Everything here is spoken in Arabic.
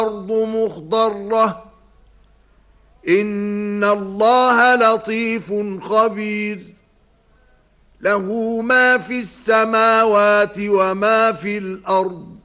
الأرض مخضرة إن الله لطيف خبير له ما في السماوات وما في الأرض